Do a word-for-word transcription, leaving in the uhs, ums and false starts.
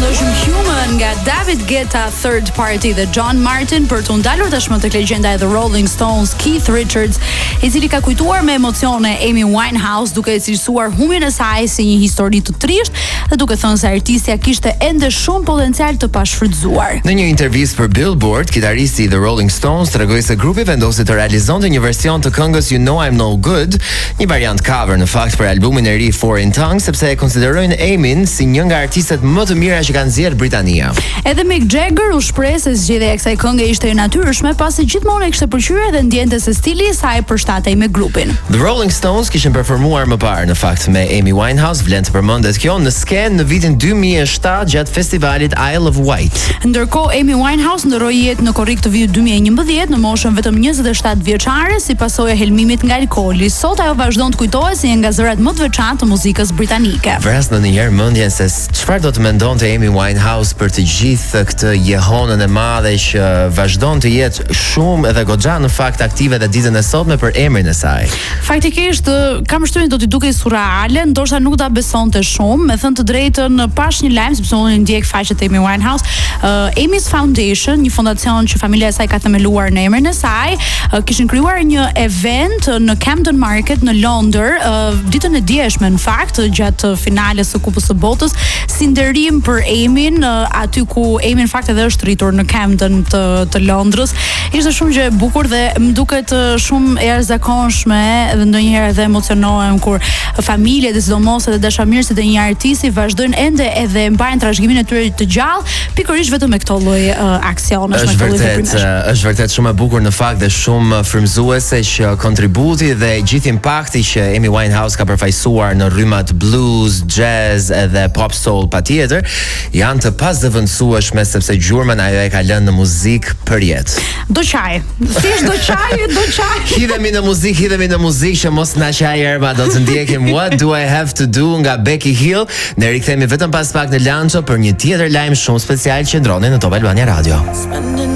këndoshëm Human nga David Guetta, Third Party dhe John Martin për të ndalur tashmë tek legjenda e The Rolling Stones, Keith Richards, i cili ka kujtuar me emocione Amy Winehouse duke e cilësuar humjen e saj si një histori të trisht dhe duke thënë se artistja kishte ende shumë potencial të pashfrytzuar. Në një intervistë për Billboard, kitaristi i The Rolling Stones tregoi se grupi vendosi të realizonte një version të këngës You Know I'm No Good, një variant cover në fakt për albumin e ri Foreign Tongue, sepse e konsiderojnë Amyn si një nga artistet më të mira që kanë nxjerrë Britania. Edhe Mick Jagger u shpreh se zgjedhja e kësaj këngë ishte e natyrshme, pasi gjithmonë e kishte pëlqyer dhe ndjente se stili i saj përshtatej me grupin. The Rolling Stones kishin performuar më parë në fakt me Amy Winehouse, vlen të përmendet kjo, në skenë në vitin dy mijë e shtatë gjatë festivalit Isle of Wight. Ndërkohë Amy Winehouse ndroi jetë në korrik të vitit dy mijë e njëmbëdhjetë në moshën vetëm njëzet e shtatë vjeçare si pasojë e helmimit nga alkooli. Sot ajo vazhdon të kujtohet si një nga zërat më të veçantë të muzikës britanike. Vras në njëherë mendjen se çfarë do të mendonte Amy Winehouse për të gjithë këtë jehonën e madhe që vazhdon të jetë shumë edhe goxha në fakt aktive dhe ditën e sotme për emrin e saj. Faktikisht kam shtyrin do t'i dukej surreale, ndoshta nuk ta besonte shumë, me thënë të drejtën, pash një lajm sepse unë ndjek faqet e Amy Winehouse, uh, Amy's Foundation, një fondacion që familja e saj ka themeluar në emrin e saj, uh, kishin krijuar një event në Camden Market në Londër, uh, ditën e dieshme në fakt, gjatë finales së Kupës së Botës, si nderim për Amyn, uh, aty ku Amy në fakt edhe është rritur në Camden të, të Londrës. Ishte shumë gjë e bukur dhe më duket uh, shumë e jashtëzakonshme dhe ndonjëherë edhe emocionohem kur familjet dhe sidomos edhe dashamirësit e një artisti vazhdojnë ende edhe mbajnë trashëgiminë e tyre të gjallë, pikërisht vetëm me këtë lloj uh, aksionesh, me këtë lloj veprimesh. Është vërtet shumë e bukur në fakt dhe shumë frymëzuese që kontributi dhe gjithë impakti që Amy Winehouse ka përfaqësuar në rrymat blues, jazz edhe pop soul patjetër, janë të pazëvendësueshme sepse gjurmën ajo e ka lënë në muzikë për jetë. Do qaj. Thjesht do qaj, do qaj. Hidhemi në muzikë, hidhemi në muzikë që mos na qaj erba, do të ndjekim What Do I Have To Do nga Becky Hill. Ne rikthehemi vetëm pas pak në lanço për një tjetër lajm shumë special që ndroni në Top Albania Radio.